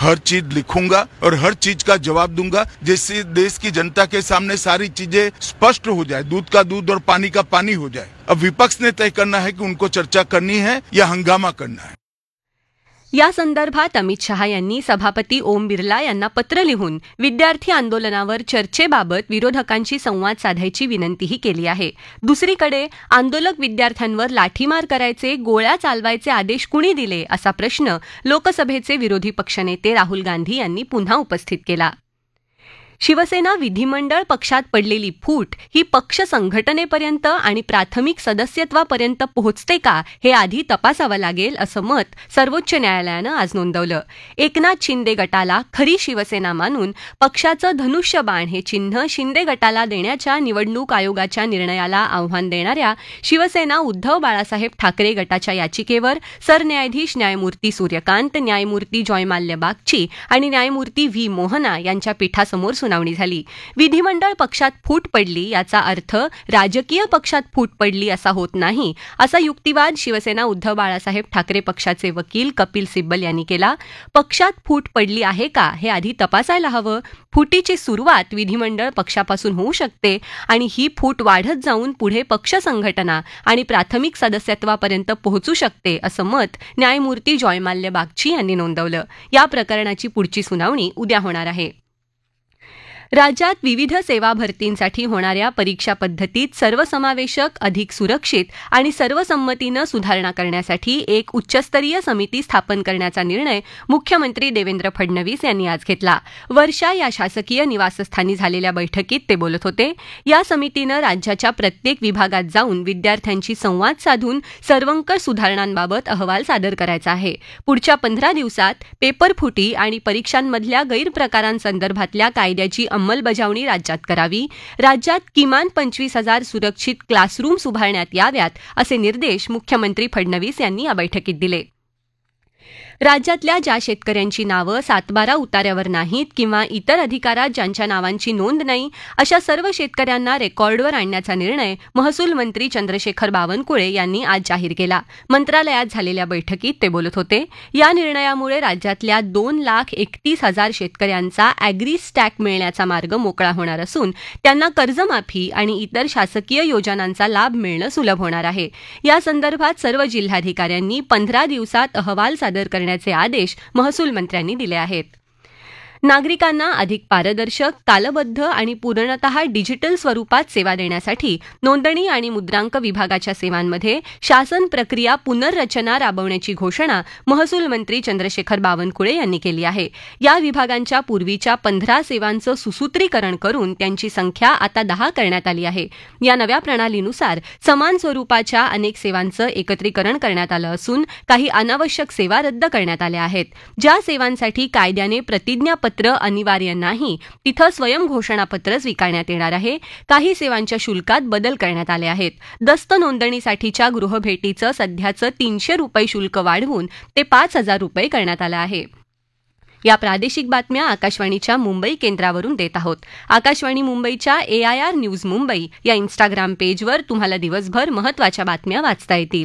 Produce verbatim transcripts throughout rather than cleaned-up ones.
हर चीज लिखूंगा और हर चीज का जवाब दूंगा, जिससे देश की जनता के सामने सारी चीजें स्पष्ट हो जाए, दूध का दूध और पानी का पानी हो जाए। अब विपक्ष ने तय करना है कि उनको चर्चा करनी है या हंगामा करना है। या संदर्भात अमित शहा यांनी सभापती ओम बिर्ला यांना पत्र लिहून विद्यार्थी आंदोलनावर चर्चेबाबत विरोधकांशी संवाद साधायची विनंतीही केली आहे. दुसरीकडे आंदोलक विद्यार्थ्यांवर लाठीमार करायचे, गोळ्या चालवायचे आदेश कुणी दिले, असा प्रश्न लोकसभेचे विरोधी पक्षनेते राहुल गांधी यांनी पुन्हा उपस्थित केला. शिवसेना विधिमंडळ पक्षात पडलेली फूट ही पक्ष संघटनेपर्यंत आणि प्राथमिक सदस्यत्वापर्यंत पोहोचते का, हे आधी तपासावं लागेल, असं मत सर्वोच्च न्यायालयानं आज नोंदवलं. एकनाथ शिंदे गटाला खरी शिवसेना मानून पक्षाचं धनुष्यबाण हे चिन्ह शिंदे गटाला देण्याच्या निवडणूक आयोगाच्या निर्णयाला आव्हान देणाऱ्या शिवसेना उद्धव बाळासाहेब ठाकरे गटाच्या याचिकेवर सरन्यायाधीश न्यायमूर्ती सूर्यकांत, न्यायमूर्ती जॉयमाल्य बागची आणि न्यायमूर्ती व्ही मोहना यांच्या पीठासमोर सुनावणी झाली. विधिमंडळ पक्षात फूट पडली याचा अर्थ राजकीय पक्षात फूट पडली असा होत नाही, असा युक्तिवाद शिवसेना उद्धव बाळासाहेब ठाकरे पक्षाचे वकील कपिल सिब्बल यांनी केला. पक्षात फूट पडली आहे का हे आधी तपासायला हवं. फुटीची सुरुवात विधिमंडळ पक्षापासून होऊ शकते आणि ही फूट वाढत जाऊन पुढे पक्ष संघटना आणि प्राथमिक सदस्यत्वापर्यंत पोहोचू शकते, असं मत न्यायमूर्ती जॉयमाल्य बागची यांनी नोंदवलं. या प्रकरणाची पुढची सुनावणी उद्या होणार आहे. राज्यात विविध सेवा भरतींसाठी होणाऱ्या परीक्षा पद्धतीत सर्वसमावेशक, अधिक सुरक्षित आणि सर्वसंमतीनं सुधारणा करण्यासाठी एक उच्चस्तरीय समिती स्थापन करण्याचा निर्णय मुख्यमंत्री देवेंद्र फडणवीस यांनी आज घेतला. वर्षा या शासकीय निवासस्थानी झालेल्या बैठकीत ते बोलत होते. या समितीनं राज्याच्या प्रत्येक विभागात जाऊन विद्यार्थ्यांशी संवाद साधून सर्वंकष सुधारणांबाबत अहवाल सादर करायचा आहे. पुढच्या पंधरा दिवसात पेपरफुटी आणि परीक्षांमधल्या गैरप्रकारांसंदर्भातल्या कायद्याची अंमलबजावणी राज्यात करावी. राज्यात किमान पंचवीस हजार सुरक्षित क्लासरूम्स उभारण्यात याव्यात, असे निर्देश मुख्यमंत्री फडणवीस यांनी या बैठकीत दिले. राज्यातल्या ज्या शेतकऱ्यांची नावं सातबारा उतार्यावर नाहीत किंवा इतर अधिकारात ज्यांच्या नावांची नोंद नाही, अशा सर्व शेतकऱ्यांना रेकॉर्डवर आणण्याचा निर्णय महसूल मंत्री चंद्रशेखर बावनकुळे यांनी आज जाहीर केला. मंत्रालयात झालेल्या बैठकीत ते बोलत होते. या निर्णयामुळे राज्यातल्या दोन लाख एकतीस हजार शेतकऱ्यांचा अॅग्री स्टॅक मिळण्याचा मार्ग मोकळा होणार असून त्यांना कर्जमाफी आणि इतर शासकीय योजनांचा लाभ मिळणं सुलभ होणार आहे. या संदर्भात सर्व जिल्हाधिकाऱ्यांनी पंधरा दिवसात अहवाल सादर करण्याचे आदेश महसूल मंत्र्यांनी दिले आहेत. नागरिकांना अधिक पारदर्शक, कालबद्ध आणि पूर्णतः डिजिटल स्वरूपात सेवा देण्यासाठी नोंदणी आणि मुद्रांक विभागाच्या सेवांमध्ये शासन प्रक्रिया पुनर्रचना राबवण्याची घोषणा महसूल मंत्री चंद्रशेखर बावनकुळे यांनी केली आहे. या विभागांच्या पूर्वीच्या पंधरा सेवांचं सुसूत्रीकरण करून त्यांची संख्या आता दहा करण्यात आली आहे. या नव्या प्रणालीनुसार समान स्वरूपाच्या अनेक सेवांचं एकत्रीकरण करण्यात आलं असून काही अनावश्यक सेवा रद्द करण्यात आल्या आहेत. ज्या सेवांसाठी कायद्याने प्रतिज्ञापत्र अनिवार्य नाही तिथं स्वयंघोषणापत्र स्वीकारण्यात येणार आहे. काही सेवांच्या शुल्कात बदल करण्यात आले आहेत. दस्त नोंदणीसाठीच्या गृहभेटीचं सध्याचं तीनशे रुपये शुल्क वाढवून ते पाच हजार रुपये करण्यात आलं आहे. या प्रादेशिक बातम्या आकाशवाणीच्या मुंबई केंद्रावरून देत आहोत. आकाशवाणी मुंबईच्या ए आय आर न्यूज मुंबई या इन्स्टाग्राम पेजवर तुम्हाला दिवसभर महत्त्वाच्या बातम्या वाचता येतील.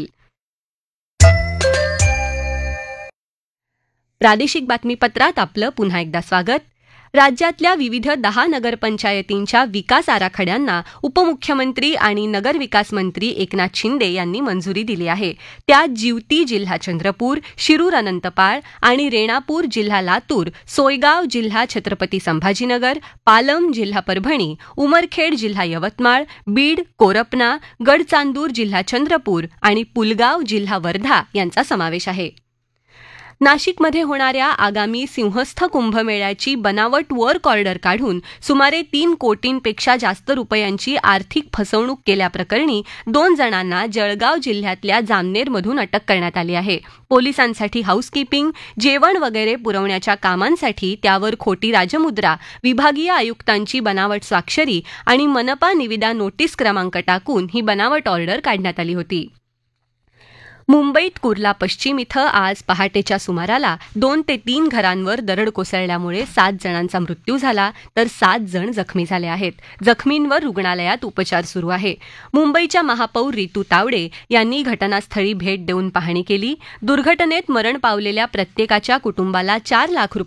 प्रादेशिक बातमीपत्रात आपलं पुन्हा एकदा स्वागत. राज्यातल्या विविध दहा नगरपंचायतींच्या विकास आराखड्यांना उपमुख्यमंत्री आणि नगरविकास मंत्री एकनाथ शिंदे यांनी मंजुरी दिली आहे. त्यात जिवती जिल्हा चंद्रपूर, शिरूर अनंतपाळ आणि रेणापूर जिल्हा लातूर, सोयगाव जिल्हा छत्रपती संभाजीनगर, पालम जिल्हा परभणी, उमरखेड जिल्हा यवतमाळ, बीड, कोरपना, गडचांदूर जिल्हा चंद्रपूर आणि पुलगाव जिल्हा वर्धा यांचा समावेश आहे. नाशिकमध्ये होणाऱ्या आगामी सिंहस्थ कुंभमेळ्याची बनावट वर्क ऑर्डर काढून सुमारे तीन कोटींपेक्षा जास्त रुपयांची आर्थिक फसवणूक केल्याप्रकरणी दोन जणांना जळगाव जिल्ह्यातल्या जामनेरमधून अटक करण्यात आली आहे. पोलिसांसाठी हाऊसकीपिंग, जेवण वगैरे पुरवण्याच्या कामांसाठी त्यावर खोटी राजमुद्रा, विभागीय आयुक्तांची बनावट स्वाक्षरी आणि मनपा निविदा नोटीस क्रमांक टाकून ही बनावट ऑर्डर काढण्यात आली होती. मुंबईत कुर्ला पश्चिम इथं आज पहाटेच्या सुमाराला दोन ते तीन घरांवर दरड कोसळल्यामुळे सात जणांचा मृत्यू झाला तर सात जण जखमी झाले आहेत. जखमींवर रुग्णालयात उपचार सुरू आहे. मुंबईच्या महापौर रितू तावडे यांनी घटनास्थळी भेट देऊन पाहणी केली. दुर्घटनेत मरण पावलेल्या प्रत्येकाच्या कुटुंबाला चार लाख